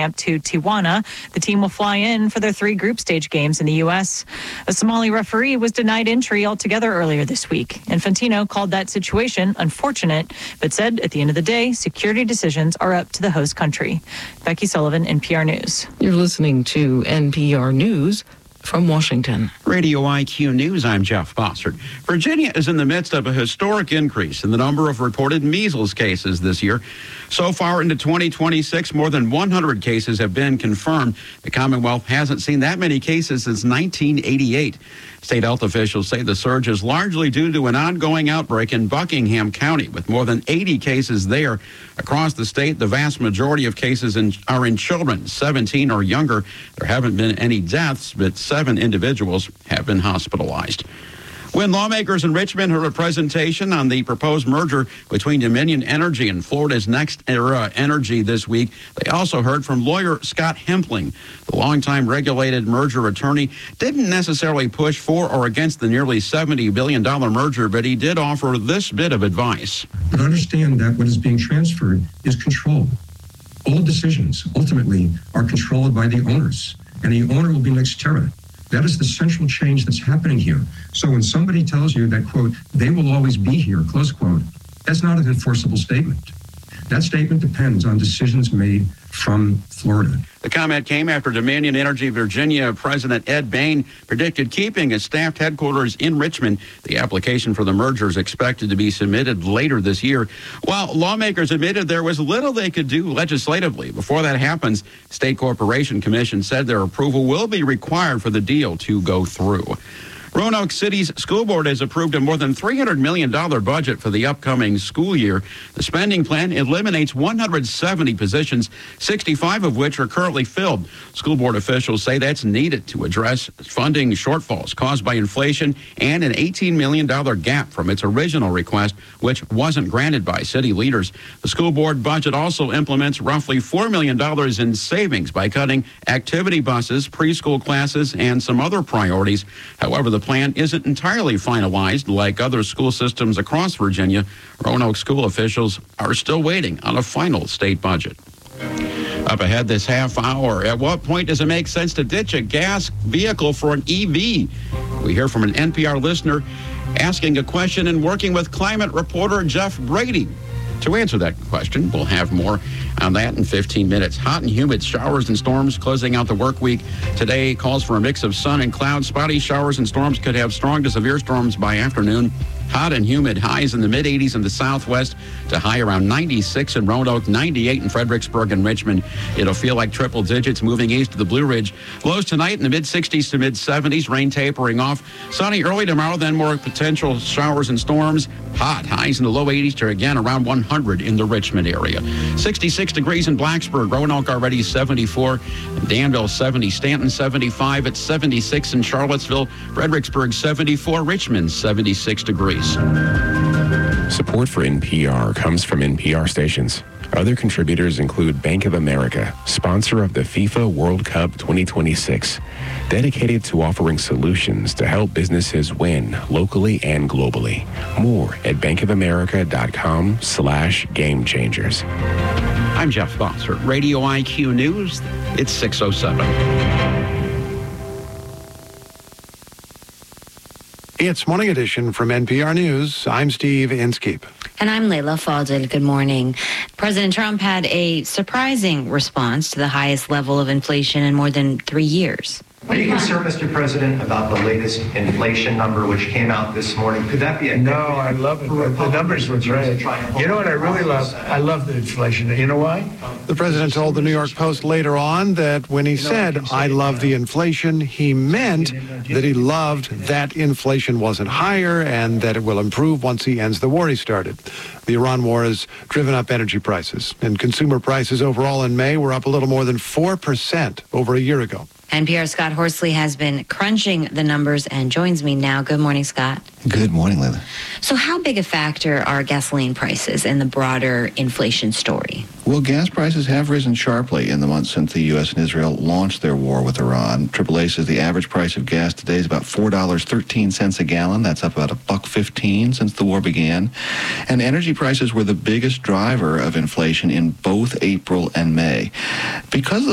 camp to Tijuana. The team will fly in for their 3 group stage games in the U.S. A Somali referee was denied entry altogether earlier this week. Infantino called that situation unfortunate, but said at the end of the day, security decisions are up to the host country. Becky Sullivan, NPR News. You're listening to NPR News from Washington. Radio IQ News, I'm Jeff Bossert. Virginia is in the midst of a historic increase in the number of reported measles cases this year. So far into 2026, more than 100 cases have been confirmed. The Commonwealth hasn't seen that many cases since 1988. State health officials say the surge is largely due to an ongoing outbreak in Buckingham County, with more than 80 cases there. Across the state, the vast majority of cases are in children, 17 or younger. There haven't been any deaths, but 7 individuals have been hospitalized. When lawmakers in Richmond heard a presentation on the proposed merger between Dominion Energy and Florida's NextEra Energy this week, they also heard from lawyer Scott Hempling. The longtime regulated merger attorney didn't necessarily push for or against the nearly $70 billion merger, but he did offer this bit of advice. But understand that what is being transferred is control. All decisions ultimately are controlled by the owners, and the owner will be NextEra. That is the central change that's happening here. So when somebody tells you that, quote, they will always be here, close quote, that's not an enforceable statement. That statement depends on decisions made from Florida. The comment came after Dominion Energy Virginia President Ed Bain predicted keeping a staffed headquarters in Richmond. The application for the merger is expected to be submitted later this year. While lawmakers admitted there was little they could do legislatively before that happens, State Corporation Commission said their approval will be required for the deal to go through. Roanoke City's school board has approved a more than $300 million budget for the upcoming school year. The spending plan eliminates 170 positions, 65 of which are currently filled. School board officials say that's needed to address funding shortfalls caused by inflation and an $18 million gap from its original request, which wasn't granted by city leaders. The school board budget also implements roughly $4 million in savings by cutting activity buses, preschool classes, and some other priorities. However, the plan isn't entirely finalized. Like other school systems across Virginia, Roanoke school officials are still waiting on a final state budget. Up ahead this half hour, at what point does it make sense to ditch a gas vehicle for an EV? We hear from an NPR listener asking a question and working with climate reporter Jeff Brady. To answer that question, we'll have more on that in 15 minutes. Hot and humid showers and storms closing out the work week. Today calls for a mix of sun and clouds. Spotty showers and storms could have strong to severe storms by afternoon. Hot and humid, highs in the mid-80s in the southwest to high around 96 in Roanoke, 98 in Fredericksburg and Richmond. It'll feel like triple digits moving east to the Blue Ridge. Lows tonight in the mid-60s to mid-70s, rain tapering off. Sunny early tomorrow, then more potential showers and storms. Hot, highs in the low 80s to again around 100 in the Richmond area. 66 degrees in Blacksburg, Roanoke already 74. Danville 70, Stanton 75 at 76 in Charlottesville. Fredericksburg 74, Richmond 76 degrees. Support for NPR comes from NPR stations. Other contributors include Bank of America, sponsor of the FIFA World Cup 2026, dedicated to offering solutions to help businesses win locally and globally. More at bankofamerica.com/game changers. I'm Jeff Bossert, Radio IQ News. It's 6:07. It's Morning Edition from NPR News. I'm Steve Inskeep. And I'm Layla Fadel. Good morning. President Trump had a surprising response to the highest level of inflation in more than 3 years. Are you concerned, Mr. President, about the latest inflation number which came out this morning? Could that be a... No, I love it. The numbers were great. You know what I really love? I love the inflation. You know why? The president told the New York Post later on that when he said, I love the inflation, he meant that he loved that inflation wasn't higher and that it will improve once he ends the war he started. The Iran war has driven up energy prices, and consumer prices overall in May were up a little more than 4% over a year ago. NPR's Scott Horsley has been crunching the numbers and joins me now. Good morning, Scott. Good morning, Layla. So how big a factor are gasoline prices in the broader inflation story? Well, gas prices have risen sharply in the months since the U.S. and Israel launched their war with Iran. AAA says the average price of gas today is about $4.13 a gallon. That's up about $1.15 since the war began. And energy prices were the biggest driver of inflation in both April and May. Because of